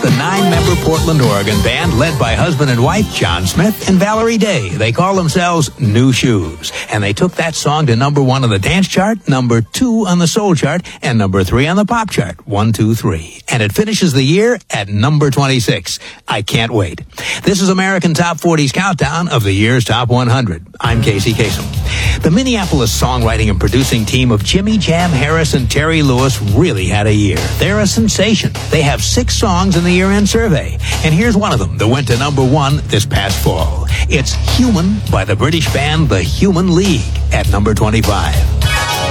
the 9-member Portland, Oregon band led by husband and wife John Smith and Valerie Day. They call themselves New Shoes. And they took that song to number 1 on the dance chart, number 2 on the soul chart, and number 3 on the pop chart. 1, 2, 3. And it finishes the year at number 26. I can't wait. This is American Top 40's countdown of the year's Top 100. I'm Casey Kasem. The Minneapolis songwriting and producing team of Jimmy Jam Harris and Terry Lewis really had a year. They're a sensation. They have 6 songs in the year-end survey. And here's one of them that went to number 1 this past fall. It's Human by the British band The Human League at number 25.